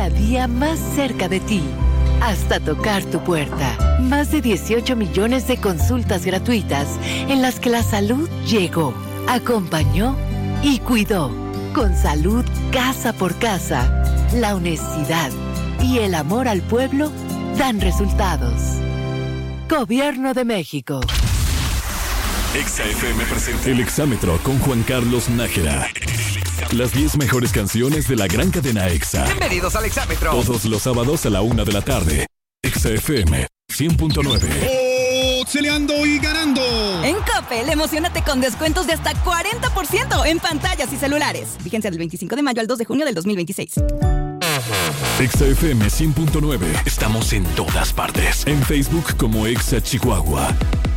cada día más cerca de ti, hasta tocar tu puerta. Más de 18 millones de consultas gratuitas en las que la salud llegó, acompañó y cuidó. Con salud casa por casa, la honestidad y el amor al pueblo dan resultados. Gobierno de México. Exa FM presenta El Exámetro con Juan Carlos Nájera. Las 10 mejores canciones de la gran cadena Exa. Bienvenidos al Exámetro. Todos los sábados a la 1 de la tarde. Exa FM 100.9. Celeando y ganando. En Coppel, emocionate con descuentos de hasta 40% en pantallas y celulares. Vigencia del 25 de mayo al 2 de junio del 2026. Exa FM 100.9. Estamos en todas partes. En Facebook como Exa Chihuahua.